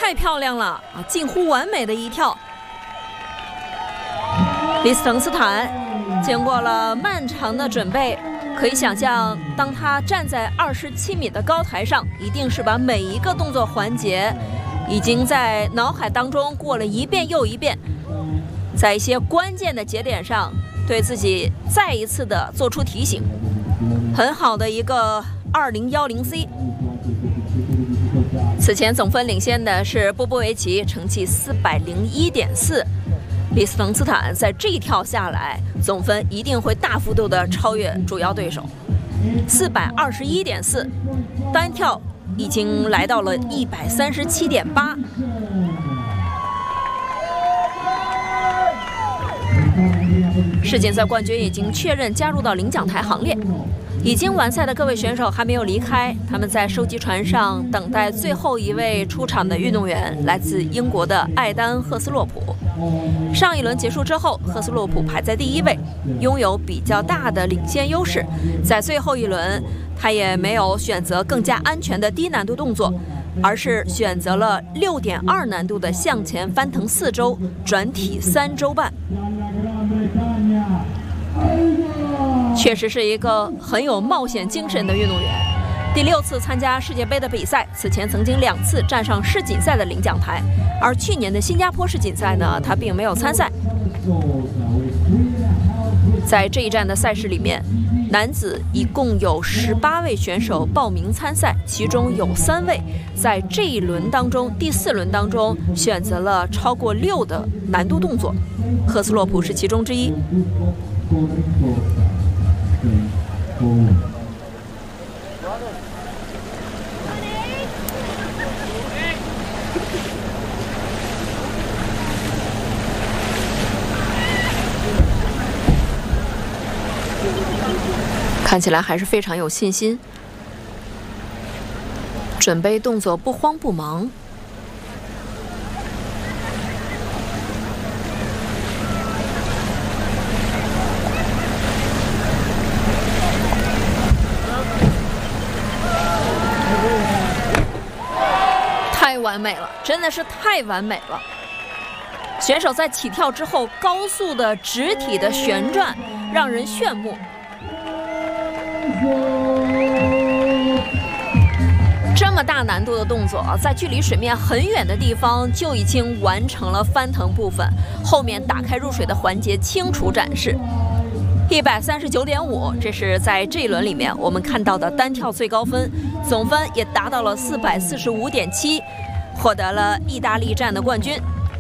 太漂亮了啊，近乎完美的一跳。李斯滕斯坦经过了漫长的准备，可以想象，当他站在27米的高台上，一定是把每一个动作环节已经在脑海当中过了一遍又一遍，在一些关键的节点上对自己再一次的做出提醒。很好的一个2010C。此前总分领先的是波波维奇，成绩401.4。李斯滕斯坦在这一跳下来，总分一定会大幅度的超越主要对手，421.4，单跳已经来到了137.8。世锦赛冠军已经确认加入到领奖台行列。已经完赛的各位选手还没有离开，他们在收集船上等待最后一位出场的运动员，来自英国的艾丹·赫斯洛普。上一轮结束之后，赫斯洛普排在第1位，拥有比较大的领先优势。在最后一轮，他也没有选择更加安全的低难度动作，而是选择了6.2难度的向前翻腾4周，转体3周半。确实是一个很有冒险精神的运动员。第6次参加世界杯的比赛，此前曾经2次站上世锦赛的领奖台，而去年的新加坡世锦赛呢，他并没有参赛。在这一站的赛事里面，男子一共有18位选手报名参赛，其中有3位在这一轮当中，第4轮当中选择了超过6的难度动作，赫斯洛普是其中之一。看起来还是非常有信心，准备动作不慌不忙。太完美了，真的是太完美了！选手在起跳之后高速的直体的旋转，让人炫目。这么大难度的动作，在距离水面很远的地方就已经完成了翻腾部分，后面打开入水的环节清楚展示。139.5，这是在这一轮里面我们看到的单跳最高分，总分也达到了445.7，获得了意大利站的冠军。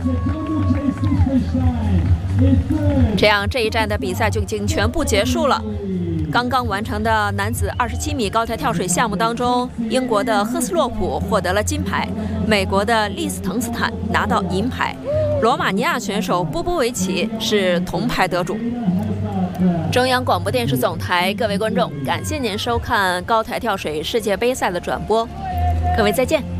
这样这一站的比赛就已经全部结束了。刚刚完成的男子27米高台跳水项目当中，英国的赫斯洛普获得了金牌，美国的利斯滕斯坦拿到银牌，罗马尼亚选手波波维奇是铜牌得主。中央广播电视总台各位观众，感谢您收看高台跳水世界杯赛的转播，各位再见。